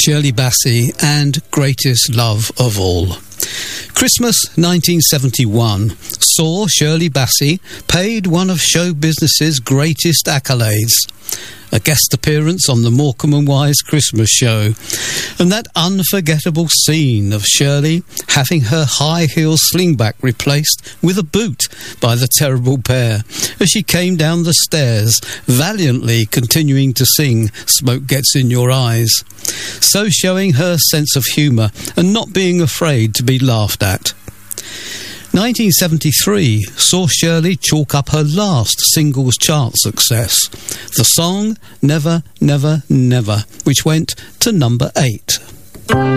Shirley Bassey and Greatest Love of All. Christmas 1971 saw Shirley Bassey paid one of show business's greatest accolades, a guest appearance on the Morecambe and Wise Christmas show, and that unforgettable scene of Shirley having her high heel slingback replaced with a boot by the terrible pair as she came down the stairs, valiantly continuing to sing Smoke Gets in Your Eyes, so showing her sense of humour and not being afraid to be laughed at. 1973 saw Shirley chalk up her last singles chart success, the song Never, Never, Never, which went to number 8.